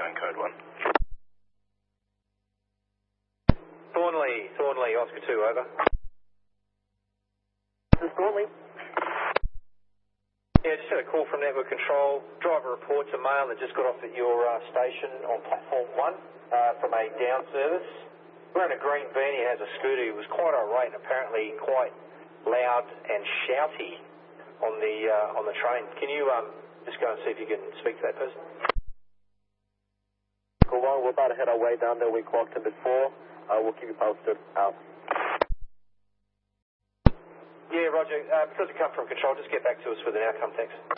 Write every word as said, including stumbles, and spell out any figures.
nine, code one. Thornley, Thornley, Oscar two, over. This is Thornley. Yeah, just had a call from Network Control. Driver reports a male that just got off at your uh, station on platform one uh, from a down service. Wearing a green beanie, has a scooter. He was quite irate and apparently quite loud and shouty on the uh, on the train. Can you um, just go and see if you can speak to that person? Cool on, we're about to head our way down there. We clocked him at four. Uh, we'll keep you posted. Out. Yeah, Roger. Uh, because it come from Control, just get back to us with an outcome. Thanks.